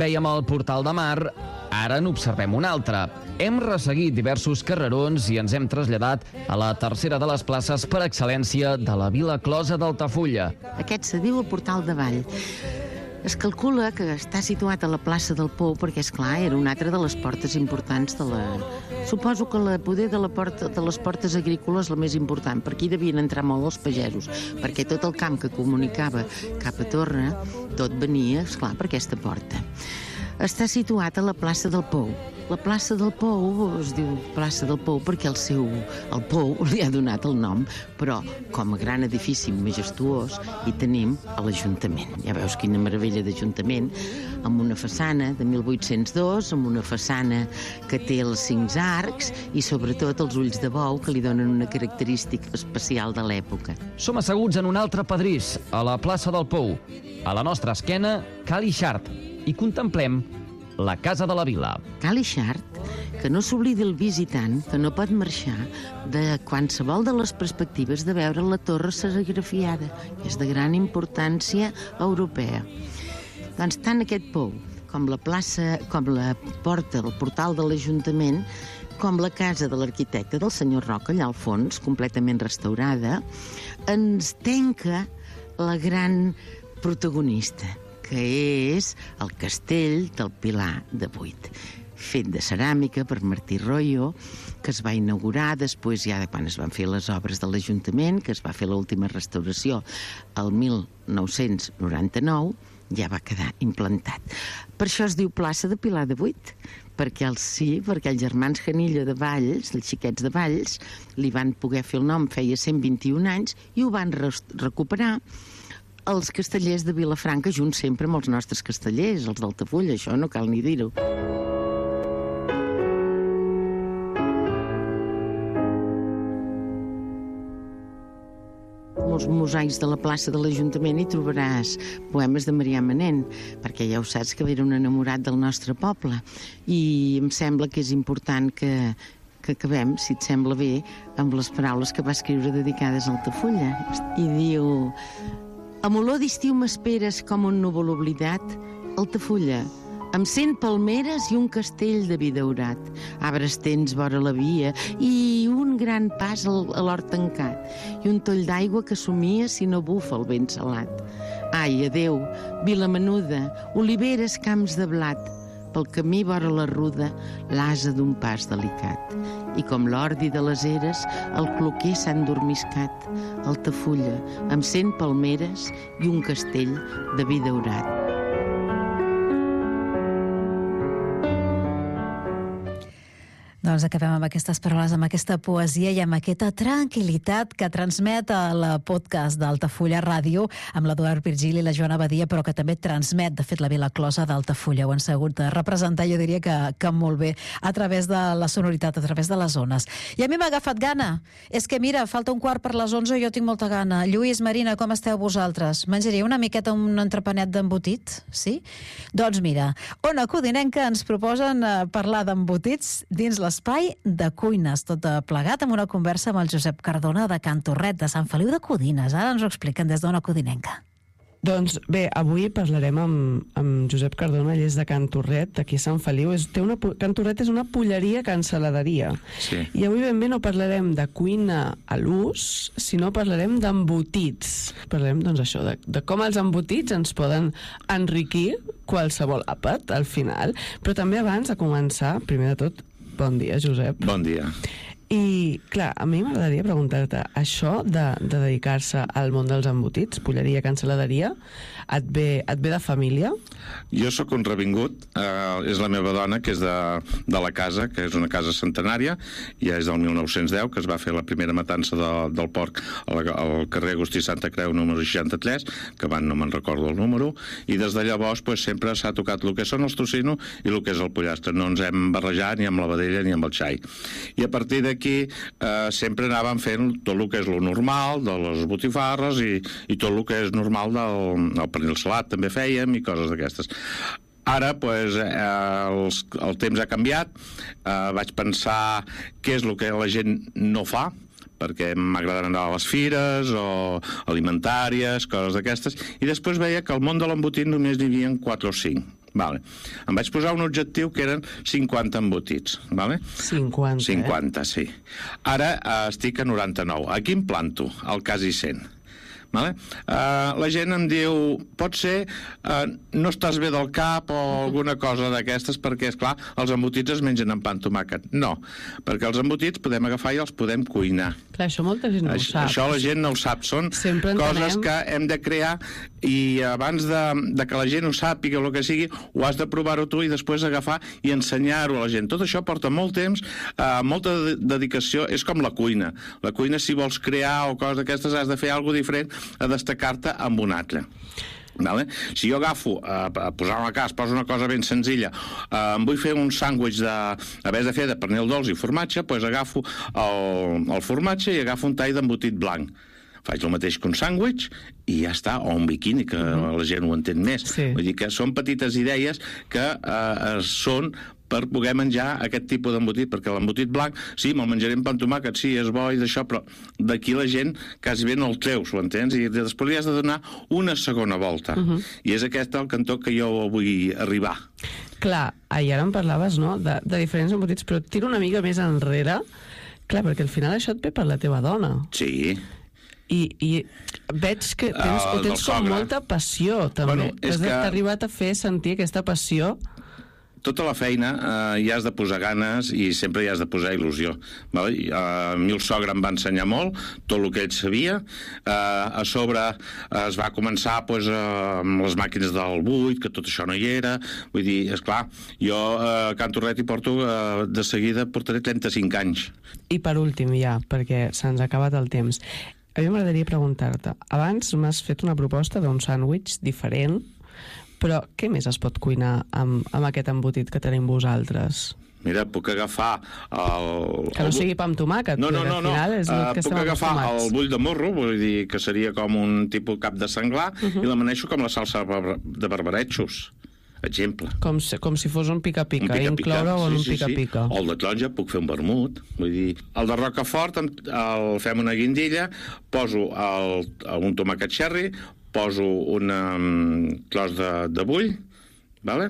Vèiem el Portal de Mar, ara n'observem un altre. Hem resseguit diversos carrerons i ens hem traslladat a la tercera de les places per excel·lència de la vila closa d'Altafulla. Aquest se diu el Portal de Vall. Es calcula que està situat a la plaça del Pou perquè, és clar, era una altra de les portes importants de la... Suposo que la poder de les portes agrícoles la més important. Per aquí devien entrar molt els pagesos, perquè tot el camp que comunicava cap a Torre, tot venia, és clar, per aquesta porta. Està situat a la plaça del Pou. La plaça del Pou es diu plaça del Pou perquè el Pou li ha donat el nom, però com a gran edifici majestuós hi tenim a l'Ajuntament. Ja veus quina meravella d'Ajuntament, amb una façana de 1802, amb una façana que té els 5 arcs i sobretot els ulls de bou que li donen una característica especial de l'època. Som asseguts en un altre pedrís, a la plaça del Pou. A la nostra esquena, Cal Ixart, i contemplem la Casa de la Vila. Cal Ixart, que no s'oblidi el visitant que no pot marxar de qualsevol de les perspectives de veure la torre serigrafiada, que és de gran importància europea. Doncs tant aquest pou, com la plaça, com la porta, el portal de l'Ajuntament, com la casa de l'arquitecte del senyor Roca, allà al fons, completament restaurada, ens tanca la gran protagonista, que és el castell del Pilar de Buit, fet de ceràmica per Martí Royo, que es va inaugurar després ja de quan es van fer les obres de l'Ajuntament, que es va fer l'última restauració el 1999, ja va quedar implantat. Per això es diu plaça de Pilar de Buit, perquè els germans Janillo de Valls, els xiquets de Valls, li van poder fer el nom feia 121 anys i ho van recuperar els castellers de Vilafranca, junts sempre amb els nostres castellers, els d'Altafulla, això no cal ni dir-ho. Molts mosaics de la plaça de l'Ajuntament hi trobaràs poemes de Marià Manent, perquè ja ho saps que era un enamorat del nostre poble, i em sembla que és important que acabem, si et sembla bé, amb les paraules que va escriure dedicades a Altafulla. I diu: amb olor d'estiu m'esperes com un núvol oblidat, Altafulla, amb 100 palmeres i un castell de vi daurat, arbres tens vora la via i un gran pas a l'hort tancat, i un toll d'aigua que somia si no bufa el vent salat. Ai, adeu, vila menuda, oliveres, camps de blat, pel camí vora la ruda, l'asa d'un pas delicat. I com l'ordi de les eres, el cloquer s'ha endormiscat, Altafulla, amb 100 palmeres i un castell de vi daurat. Doncs acabem amb aquestes paraules, amb aquesta poesia i amb aquesta tranquil·litat que transmet el podcast d'Altafulla Ràdio amb l'Eduard Virgili i la Joana Badia, però que també transmet, de fet, la Vila Closa d'Altafulla. Ho han sabut de representar, jo diria que molt bé, a través de la sonoritat, a través de les zones. I a mi m'ha agafat gana. És que, mira, falta 11:15 i jo tinc molta gana. Lluís, Marina, com esteu vosaltres? Menjaria una miqueta un entrepanet d'embotit? Sí? Doncs mira, Ona Codinenca ens proposen parlar d'embotits dins l'espai de cuines, tot plegat amb una conversa amb el Josep Cardona de Can Torret, de Sant Feliu de Codines. Ara ens ho expliquen des d'Ona Codinenca. Doncs bé, avui parlarem amb Josep Cardona, ell és de Can Torret, aquí a Sant Feliu. Can Torret és una polleria cancel·laderia. Sí. I avui ben bé no parlarem de cuina a l'ús, sinó parlarem d'embotits. Parlarem, doncs, això, de com els embotits ens poden enriquir qualsevol àpat, al final. Però també abans de començar, primer de tot, bon dia, Josep. Bon dia. I, clar, a mi m'agradaria preguntar-te, això de dedicar-se al món dels embotits, polleria, cancel·laderia, et ve de família? Jo sóc un revingut, és la meva dona, que és de la casa, que és una casa centenària, ja és del 1910, que es va fer la primera matança del porc al carrer Agustí Santa Creu, número 63, que abans no me'n recordo el número, i des de llavors sempre s'ha tocat el que són els tocinos i el que és el pollastre. No ens hem barrejat ni amb la vedella ni amb el xai. I a partir d'aquí sempre anàvem fent tot el que és lo normal de les botifarres i tot el que és normal del pernil salat també fèiem i coses d'aquestes. Ara, el temps ha canviat, vaig pensar què és el que la gent no fa, perquè m'agrada anar a les fires o alimentàries, coses d'aquestes, i després veia que al món de l'embotit només n'hi havia 4 o 5. Vale. Em vaig posar un objectiu que eren 50 embotits. Vale? 50, 50, sí. Ara estic a 99. Aquí em planto, al quasi 100. Vale? La gent em diu, pot ser no estàs bé del cap o alguna cosa d'aquestes, perquè, esclar, els embotits es mengen amb pa amb tomàquet. No, perquè els embotits podem agafar i els podem cuinar. Clar, això molta gent no ho sap. Això la gent no ho sap, són coses que hem de crear, i abans de que la gent ho sàpiga o el que sigui, ho has de provar-ho tu i després agafar i ensenyar-ho a la gent. Tot això porta molt temps, molta dedicació, és com la cuina. La cuina, si vols crear o coses d'aquestes, has de fer alguna cosa diferent a destacar-te amb un altre. Vale? Si jo agafo, a posar una cas, poso una cosa ben senzilla, em vull fer un sàndwich de fer de pernil dolç i formatge, doncs agafo el formatge i agafo un tall d'embotit blanc. Faig el mateix que un sàndwich i ja està, o un biquini, que la gent ho entén més. Sí. Vull dir que són petites idees que són per poder menjar aquest tipus d'embotit, perquè l'embotit blanc, sí, me'l menjaré amb pa amb tomàquet, sí, és bo i d'això, però d'aquí la gent quasi bé no el treus, ho entens? I després li has de donar una segona volta. I és aquest el cantó que jo vull arribar. Clar, ahir ara em parlaves, no?, de diferents embotits, però tiro una mica més enrere, clar, perquè al final això et ve per la teva dona. Sí. I veig que tens com molta passió, també. Bueno, t'ha arribat a fer sentir aquesta passió. Tota la feina hi has de posar ganes i sempre hi has de posar il·lusió. Vale? A mi el sogre em va ensenyar molt, tot el que ell sabia. A sobre es va començar amb les màquines del buit, que tot això no hi era. Vull dir, esclar, jo a Can Torret hi porto, de seguida portaré 35 anys. I per últim ja, perquè se'ns ha acabat el temps, a mi m'agradaria preguntar-te, abans m'has fet una proposta d'un sàndwich diferent, però què més es pot cuinar amb aquest embotit que tenim vosaltres? Mira, puc agafar que no sigui pa amb tomàquet. No. Puc agafar el bull de morro, vull dir que seria com un tipus cap de senglar, i l'amaneixo com la salsa de barbaretxos. Exemple. Com si fos un pica-pica, incloure-ho en un pica-pica. O el de taronja puc fer un vermut. Vull dir, el de Rocafort el fem una guindilla, poso un tomàquet cherry, poso un clos de bull, vale?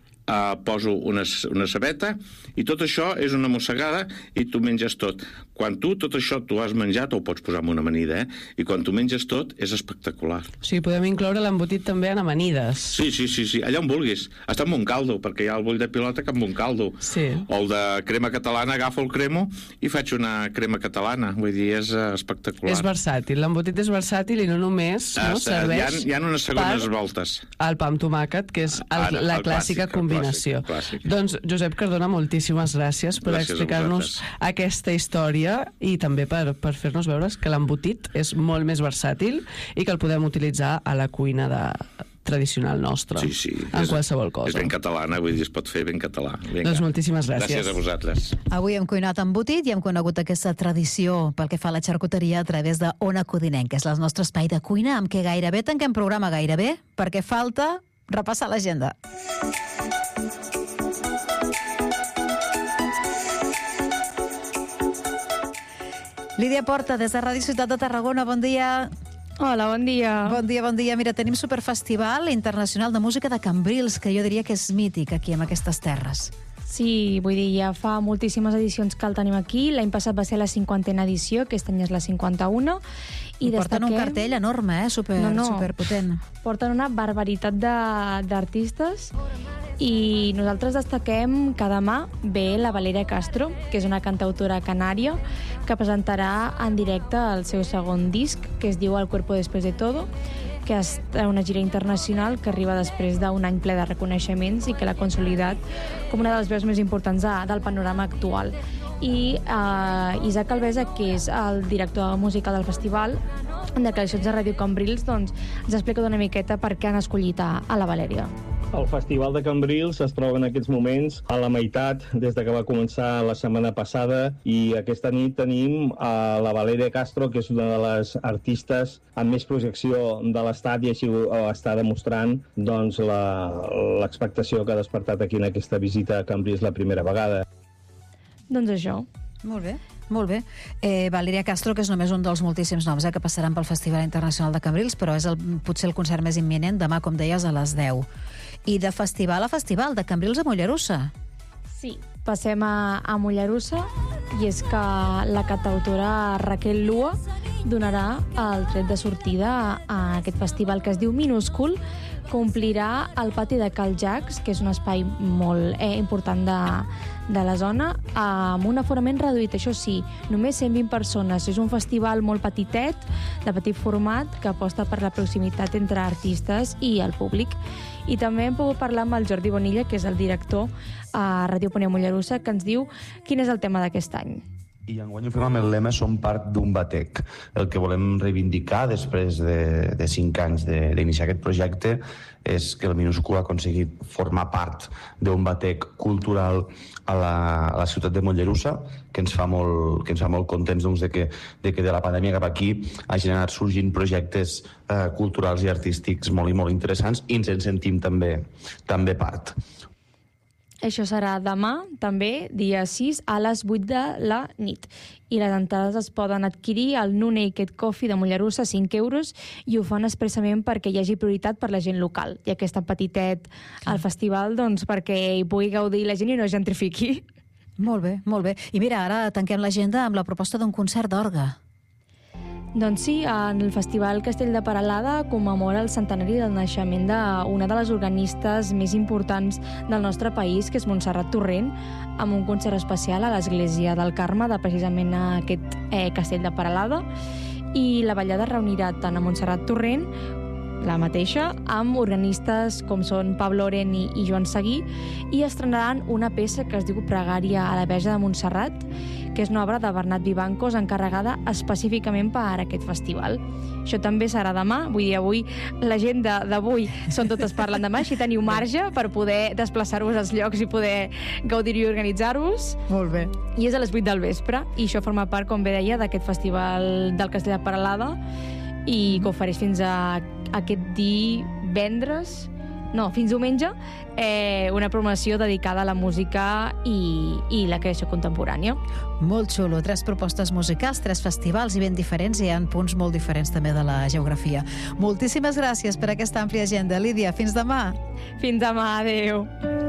Poso una cebeta, i tot això és una mossegada i tu menges tot. Quan tot això t'ho has menjat, o ho pots posar en una amanida, i quan tu menges tot és espectacular. O sigui, podem incloure l'embotit també en amanides. Sí, allà on vulguis. Està amb un caldo, perquè hi ha el bull de pilota que amb un caldo. Sí. O el de crema catalana, agafo el cremo i faig una crema catalana. Vull dir, és espectacular. És versàtil, l'embotit és versàtil i no només serveix hi ha unes segones voltes. El pa amb tomàquet, que és la clàssica combinació. Clàssic. Doncs, Josep Cardona, moltíssimes gràcies per explicar-nos aquesta història i també per fer-nos veure que l'embotit és molt més versàtil i que el podem utilitzar a la cuina tradicional nostra. Sí. En qualsevol cosa. És ben catalana, vull dir, es pot fer ben català. Vinga. Doncs moltíssimes gràcies. Gràcies a vosaltres. Avui hem cuinat embotit i hem conegut aquesta tradició pel que fa a la xarcuteria a través de Ona Codinenca. És el nostre espai de cuina amb què gairebé tanquem programa gairebé, perquè falta repassar l'agenda. Lídia Porta, des de Ràdio Ciutat de Tarragona, bon dia. Hola, bon dia. Bon dia. Mira, tenim Superfestival Internacional de Música de Cambrils, que jo diria que és mític aquí, en aquestes terres. Sí, vull dir, ja fa moltíssimes edicions que el tenim aquí. L'any passat va ser la 50a edició, aquest any és la 51. I porten un cartell enorme, superpotent. Porten una barbaritat d'artistes i nosaltres destaquem que demà ve la Valeria Castro, que és una cantautora canària que presentarà en directe el seu segon disc, que es diu El cuerpo después de todo, que és una gira internacional que arriba després d'un any ple de reconeixements i que l'ha consolidat com una de les veus més importants del panorama actual. I Isaac Alvesa, que és el director musical del festival, en declaracions de Ràdio Cambrils, doncs, ens explica una miqueta per què han escollit a la Valèria. El Festival de Cambrils es troba en aquests moments a la meitat des de que va començar la setmana passada, i aquesta nit tenim a la Valeria Castro, que és una de les artistes amb més projecció de l'Estat, i així ho està demostrant doncs, l'expectació que ha despertat aquí en aquesta visita a Cambrils la primera vegada. Doncs això. Molt bé. Molt bé. Valeria Castro, que és només un dels moltíssims noms que passaran pel Festival Internacional de Cambrils, però és potser el concert més imminent, demà, com deies, a les 10. I de festival a festival, de Cambrils a Mollerussa. Sí, passem a Mollerussa, i és que la cantautora Raquel Lua donarà el tret de sortida a aquest festival que es diu Minúscul, que omplirà el pati de Cal Jacs, que és un espai molt important de la zona, amb un aforament reduït, això sí, només 120 persones. És un festival molt petitet, de petit format, que aposta per la proximitat entre artistes i el públic. I també hem pogut parlar amb el Jordi Bonilla, que és el director a Ràdio Ponent Mollerussa, que ens diu quin és el tema d'aquest any. I enguany ho fem amb el lema Som part d'un batec. El que volem reivindicar després de 5 anys d'iniciar aquest projecte és que el Minúscul ha aconseguit formar part d'un batec cultural a la ciutat de Mollerussa, que ens fa molt contents doncs, de que de la pandèmia cap aquí ha generat sorgint projectes culturals i artístics molt i molt interessants, i ens en sentim també part. Això serà demà, també, dia 6, a les 8 de la nit. I les entrades es poden adquirir al No Naked Coffee de Mollerussa, 5 euros, i ho fan expressament perquè hi hagi prioritat per la gent local. I aquest petitet al festival, doncs, perquè hi pugui gaudir la gent i no gentrifiqui. Molt bé, molt bé. I mira, ara tanquem l'agenda amb la proposta d'un concert d'orgue. Doncs sí, en el Festival Castell de Peralada commemora el centenari del naixement d'una de les organistes més importants del nostre país, que és Montserrat Torrent, amb un concert especial a l'Església del Carme de precisament aquest Castell de Peralada. I la ballada reunirà tant a Montserrat Torrent, la mateixa, amb organistes com són Pablo Oren i Joan Seguí, i estrenaran una peça que es diu Pregària a la Verge de Montserrat, que és una obra de Bernat Vivancos encarregada específicament per a aquest festival. Això també serà demà, vull dir, avui l'agenda d'avui són totes parlen demà, així teniu marge per poder desplaçar-vos als llocs i poder gaudir-hi i organitzar-vos. Molt bé. I és a les 8 del vespre, i això forma part, com bé deia, d'aquest festival del Castell de Peralada, i que ofereix fins a aquest fins diumenge, una promoció dedicada a la música i la creació contemporània. Molt xulo, 3 propostes musicals, 3 festivals i ben diferents, i hi ha punts molt diferents també de la geografia. Moltíssimes gràcies per aquesta àmplia agenda, Lídia. Fins demà. Fins demà, adeu.